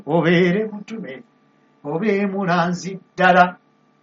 obeere mutume obe mulanzi ddala.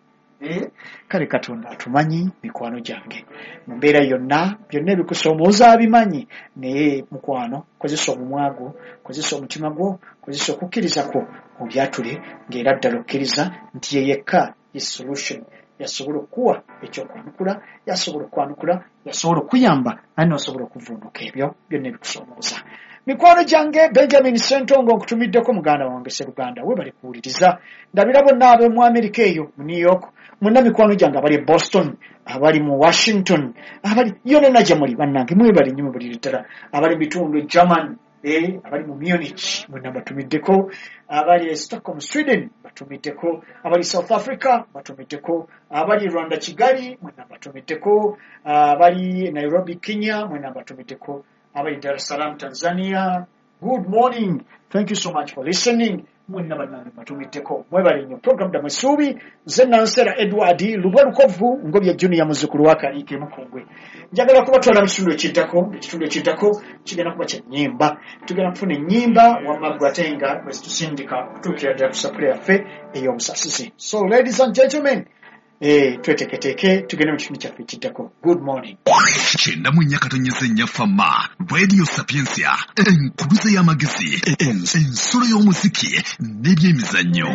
Kale Katonda atumanyi mikwano gyange mu mbeera yonna byonna ebikusoomooza abimanyi, naye mukwano kozesa omumwa gwo, kozesa omutima gwo, kozesa okukkiriza kwo obyatule, ng'era ddala okkiriza nti ye yekka ye solution, yasobola okuwa ekyokwanukula, yasobola okwanukula, yasobola okuyamba, naye n'osobola okuvvuunuka ebyo byonna ebikusoomooza. Mikwano gyange, Benjamin Ssentongo nkutumiddeko muganda wange Sseruganda, we bali kuwuliriza. Ndabira bonna ab'omu Amerika eyo mu New York, mwenna mikwano gyange abali e Boston, abali mu Washington, abali yonna gye muli bannange mwebale nnyo mubulire ddala, abali mu bitundu German, abali mu Munich mwenna batumiddeko, abali e Stockholm Sweden batumiddeko, abali South Africa batumiddeko, abali Rwanda Kigali mwenna batumiddeko, abali Nairobi Kenya mwenna batumiddeko, abali Dar es Salaam Tanzania. Good morning, thank you so much for listening. Mwenna bannange batumiddeko, mwebale nnyo. Program da Mwesuubi, nze Nansera Edward Lubwa Lukovu, Ngobya Junior muzzukulu wa Kaliike Mukungwe. Njagala kubatwala mu kitundu ekiddako, ekitundu ekiddako kigenda kuba kya nnyimba. Tugenda kufuna ennyimba wamma Gwatenga bwe zitusindika okutuukira ddala ku sapule yaffe ey'obusasizi. So ladies and gentlemen, tweteketeeke tugende mu kitundu kyaffe ekiddako. Good morning. Kyenda mu Nyakatonyeze Nyafama, Radio Sapiensia, enkuluze y'amagezi, ensolo y'omuziki n'ebyemizannyo.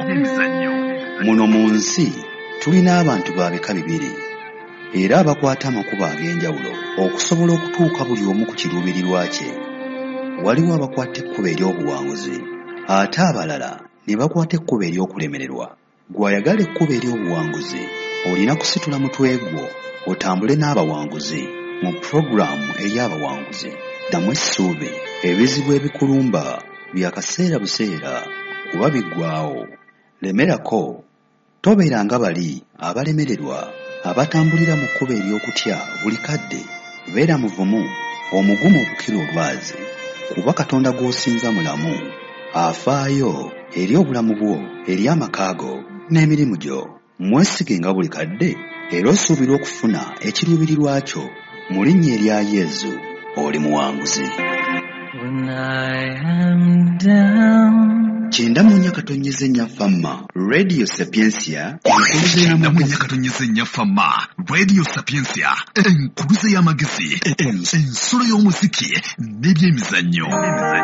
Muno mu nsi tulina abantu ba bika bibiri, era abakwata amakubo ag'enjawulo okusobola okutuuka buli omu ku kiruubirirwa kye. Waliwo abakwata ekkubo ery'obuwanguzi, ate abalala ne bakwata ekkubo ery'okulemererwa. Gw'ayagala ekkubo ery'obuwanguzi olina kusitula mutwe gwo otambule n'abawanguzi mu puroguramu ey'abawanguzi. Ddamu essuubi, ebizibu ebikulumba bya kaseera buseera kuba biggwaawo. Lemerako, tobeeranga bali abalemererwa abatambulira mu kkubo ery'okutya buli kadde. Beera muvumu, omugumu okukira olwazi, kuba Katonda gw'osinza mulamu, afaayo eri obulamu bwo, eri amaka go n'emirimu gyo. Mwesigenga buli kadde era osuubira okufuna ekiruubirirwa kyo. Mu linnya erya Yesu oli muwanguzi. Kyenda mu Nyakatonyeze Nyafama, Radio Sapiensia, Kyenda mu Nyakatonyeze Nyafama, Radio Sapiensia, enkuluze y'amagezi, ensolo y'omuziki n'ebyemizannyo.